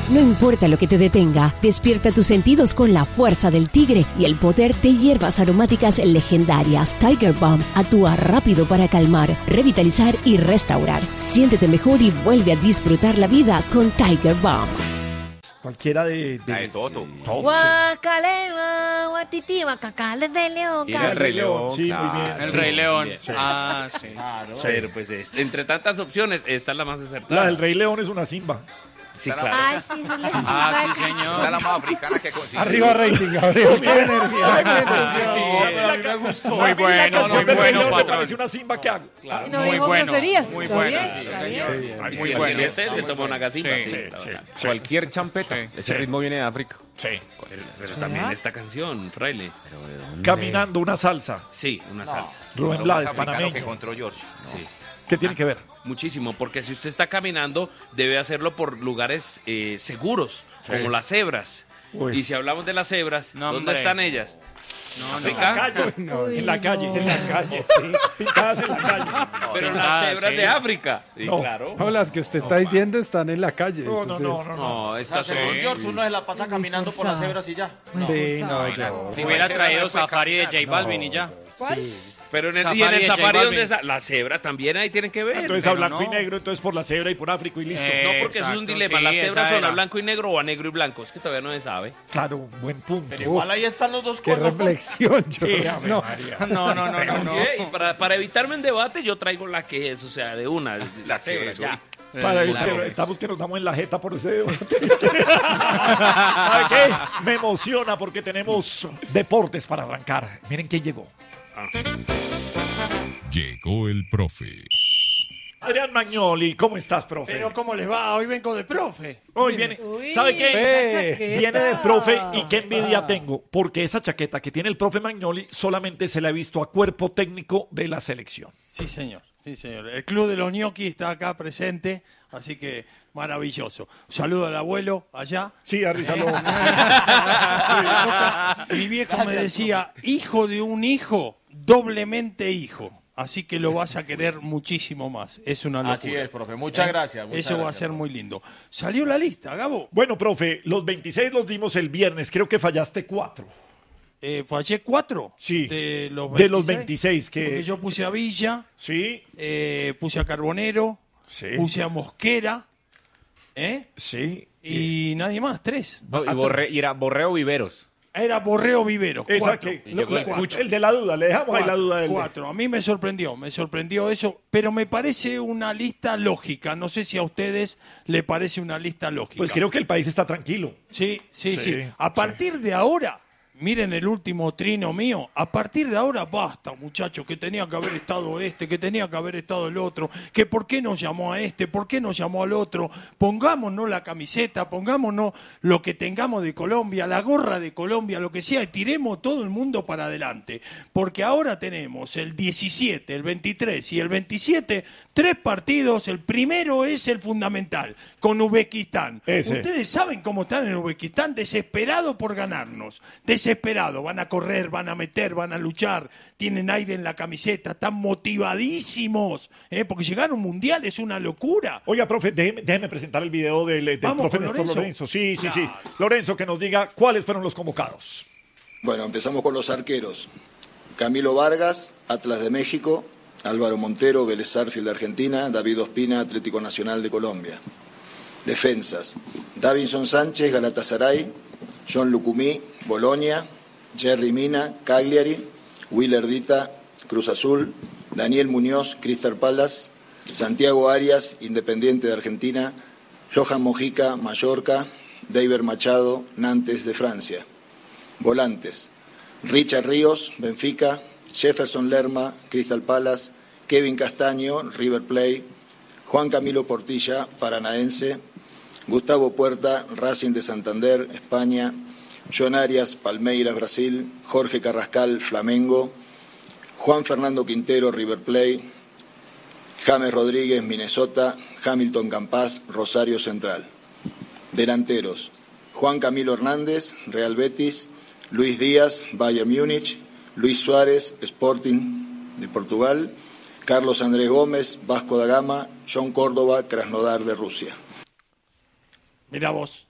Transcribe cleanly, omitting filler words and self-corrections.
No importa lo que te detenga, despierta tus sentidos con la fuerza del tigre y el poder de hierbas aromáticas legendarias. Tiger Balm actúa rápido para calmar, revitalizar y restaurar. Siéntete mejor y vuelve a disfrutar la vida con Tiger Balm. Cualquiera de Toto. Guacalema, guatiti, guacacale, el Rey León. Y el Rey León, sí, claro. muy bien. El Rey León. Sí. Ah, sí. Claro. Pero pues entre tantas opciones, esta es la más acertada. La del Rey León es una Simba. Sí, claro. Ay, sí, son las Ah, sí, vacas. señor. Esta es la más africana que consigue. Arriba rating, Gabriel. Qué energía. Muy bueno, muy bueno, Me patrón. parece una Simba que hago. Claro. No Muy dijo bueno, groserías. muy ¿Está bueno. bien? Sí, ¿Está señor. bien? Muy Muy bueno. bueno. Se toma una gasimba. Sí, Sí, sí, la verdad. Cualquier champeta. Ese ritmo viene de África. Sí. Pero también esta canción, Fraile. Caminando una salsa. Sí, una salsa. Rubén Blades, panameño. que encontró George. Sí. ¿Qué tiene que ver? Muchísimo, porque si usted está caminando, debe hacerlo por lugares seguros, como las cebras. Uy. Y si hablamos de las cebras, No, ¿dónde hombre. están ellas? No, En la calle. Uy, En la calle. no. En la calle. Sí. Pintadas en la calle. Pero pintadas, las cebras sí. de África. Sí, No. claro. No, las que usted está diciendo están en la calle. No, no, Eso no, es- no. No, estas son... George, uno se la pasa caminando por las cebras y ya. Sí, no, ya. Si hubiera traído Safari de J Balvin y ya. Pero en el, Safari y en el de J safari Balvin. donde está, las cebras también ahí tienen que ver. Entonces a pero blanco y no. negro, entonces por la cebra y por África y listo. No, porque eso es un Exacto, dilema. sí, Las esa cebras son era. a blanco y negro o a negro y blanco. Es que todavía no se sabe. Claro, buen punto. Igual ahí están los dos Qué cuernos. reflexión, Sí, George. Ave No, María. No, no, no, no. Sí, y para evitarme un debate, yo traigo la que es, o sea, de una, la cebra, ya. Para Claro. estamos que nos damos en la jeta por ese debate. ¿Sabe qué? Me emociona porque tenemos deportes para arrancar. Miren quién llegó. Llegó el profe. Adrián Magnoli, ¿cómo estás, profe? Pero ¿cómo les va? Hoy vengo de profe. Hoy viene. Uy, ¿Sabe qué? esa chaqueta. Viene de profe y qué envidia tengo, porque esa chaqueta que tiene el profe Magnoli solamente se la ha visto a cuerpo técnico de la selección. Sí, señor. Sí, señor. El Club de los Gnocchi está acá presente, así que maravilloso. Un saludo al abuelo allá. Sí, Arrizalo. Mi viejo me decía, hijo de un hijo, doblemente hijo. Así que lo vas a querer muchísimo más. Es una locura. Así es, profe. Muchas gracias. Eso va a ser muy lindo. Salió la lista, Gabo. Bueno, profe, los 26 los dimos el viernes. Creo que fallaste 4. Fallé 4 Sí, de los 26. de los 26 que... Porque yo puse a Villa, Sí, puse a Carbonero, sí, puse a Mosquera, sí. y nadie más, 3. No, y era Borreo Viveros. Era Borreo Vivero, Esa 4. que- Y llegó el el de la duda, le dejamos ahí la duda del... 4. A mí me sorprendió eso, pero me parece una lista lógica. No sé si a ustedes le parece una lista lógica. Pues creo que el país está tranquilo. Sí. Sí, A partir de ahora, miren el último trino mío, a partir de ahora basta, muchachos, que tenía que haber estado este, que tenía que haber estado el otro, que por qué nos llamó a este, por qué nos llamó al otro, pongámonos la camiseta, pongámonos lo que tengamos de Colombia, la gorra de Colombia, lo que sea, y tiremos todo el mundo para adelante, porque ahora tenemos el 17, el 23 y el 27, 3 partidos, el primero es el fundamental, con Uzbekistán. Ese. Ustedes saben cómo están en Uzbekistán, desesperados por ganarnos, desesperados, van a correr, van a meter, van a luchar, tienen aire en la camiseta, están motivadísimos, porque llegar a un mundial es una locura. Oiga, profe, déjeme presentar el video del Vamos profe con Néstor Lorenzo. Lorenzo. Sí. Lorenzo, que nos diga cuáles fueron los convocados. Bueno, empezamos con los arqueros. Camilo Vargas, Atlas de México, Álvaro Montero, Vélez Sarsfield de Argentina, David Ospina, Atlético Nacional de Colombia. Defensas, Davinson Sánchez, Galatasaray, John Lucumí, Bolonia, Jerry Mina, Cagliari, Willer Dita, Cruz Azul, Daniel Muñoz, Crystal Palace, Santiago Arias, Independiente de Argentina, Johan Mojica, Mallorca, David Machado, Nantes de Francia. Volantes, Richard Ríos, Benfica, Jefferson Lerma, Crystal Palace, Kevin Castaño, River Plate, Juan Camilo Portilla, Paranaense, Gustavo Puerta, Racing de Santander, España, John Arias, Palmeiras, Brasil, Jorge Carrascal, Flamengo, Juan Fernando Quintero, River Plate, James Rodríguez, Minnesota, Hamilton Campas, Rosario Central. Delanteros, Juan Camilo Hernández, Real Betis, Luis Díaz, Bayern Múnich, Luis Suárez, Sporting de Portugal, Carlos Andrés Gómez, Vasco da Gama, John Córdoba, Krasnodar de Rusia. Mirá vos.